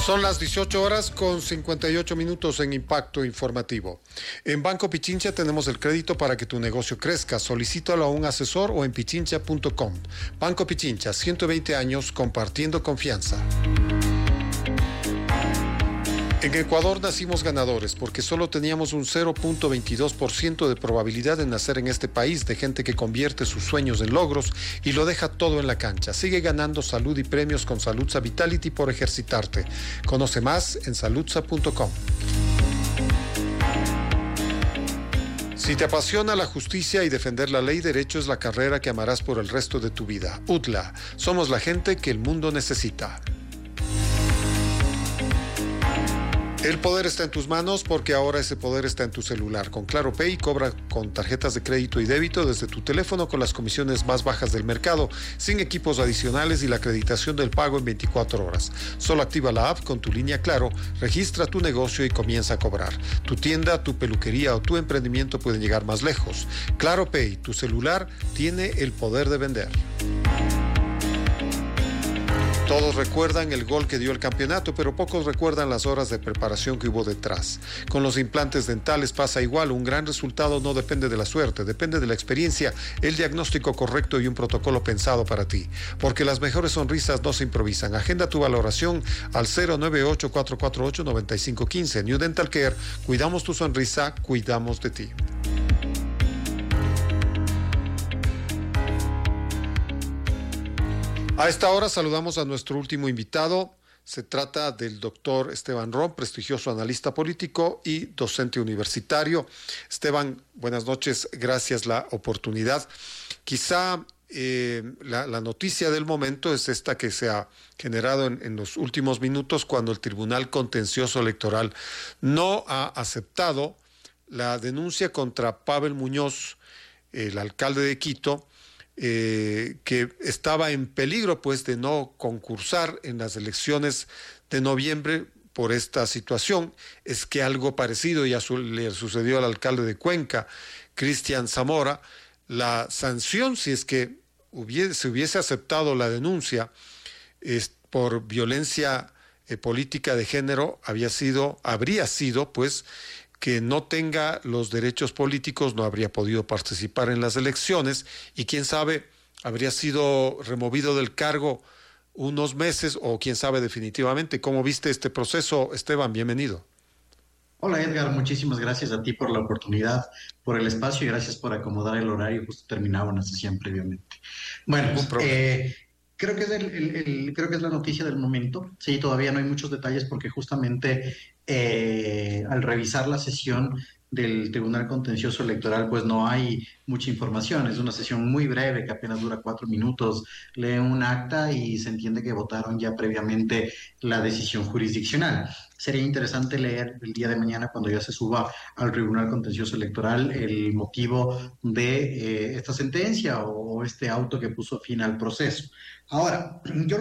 Son las 18 horas con 58 minutos en Impacto Informativo. En Banco Pichincha tenemos el crédito para que tu negocio crezca. Solicítalo a un asesor o en pichincha.com. Banco Pichincha, 120 años compartiendo confianza. En Ecuador nacimos ganadores porque solo teníamos un 0.22% de probabilidad de nacer en este país, de gente que convierte sus sueños en logros y lo deja todo en la cancha. Sigue ganando salud y premios con Saludsa Vitality por ejercitarte. Conoce más en saludsa.com. Si te apasiona la justicia y defender la ley y derecho es la carrera que amarás por el resto de tu vida. UTLA, somos la gente que el mundo necesita. El poder está en tus manos porque ahora ese poder está en tu celular. Con Claro Pay cobra con tarjetas de crédito y débito desde tu teléfono con las comisiones más bajas del mercado, sin equipos adicionales y la acreditación del pago en 24 horas. Solo activa la app con tu línea Claro, registra tu negocio y comienza a cobrar. Tu tienda, tu peluquería o tu emprendimiento pueden llegar más lejos. Claro Pay, tu celular tiene el poder de vender. Todos recuerdan el gol que dio el campeonato, pero pocos recuerdan las horas de preparación que hubo detrás. Con los implantes dentales pasa igual, un gran resultado no depende de la suerte, depende de la experiencia, el diagnóstico correcto y un protocolo pensado para ti. Porque las mejores sonrisas no se improvisan. Agenda tu valoración al 098-448-9515. New Dental Care, cuidamos tu sonrisa, cuidamos de ti. A esta hora saludamos a nuestro último invitado. Se trata del doctor Esteban Rom, prestigioso analista político y docente universitario. Esteban, buenas noches, gracias la oportunidad. Quizá la noticia del momento es esta que se ha generado en los últimos minutos cuando el Tribunal Contencioso Electoral no ha aceptado la denuncia contra Pavel Muñoz, el alcalde de Quito, que estaba en peligro pues de no concursar en las elecciones de noviembre por esta situación. Es que algo parecido ya le sucedió al alcalde de Cuenca, Cristian Zamora. La sanción, si es que se hubiese aceptado la denuncia por violencia política de género, habría sido pues que no tenga los derechos políticos, no habría podido participar en las elecciones y quién sabe, habría sido removido del cargo unos meses o quién sabe definitivamente. ¿Cómo viste este proceso, Esteban? Bienvenido. Hola Edgar, muchísimas gracias a ti por la oportunidad, por el espacio y gracias por acomodar el horario. Justo terminaba una sesión previamente. Bueno, creo que es creo que es la noticia del momento. Sí, todavía no hay muchos detalles porque justamente al revisar la sesión del Tribunal Contencioso Electoral, pues no hay mucha información. Es una sesión muy breve que apenas dura 4 minutos. Lee un acta y se entiende que votaron ya previamente la decisión jurisdiccional. Sería interesante leer el día de mañana, cuando ya se suba al Tribunal Contencioso Electoral, el motivo de esta sentencia o este auto que puso fin al proceso. Ahora, yo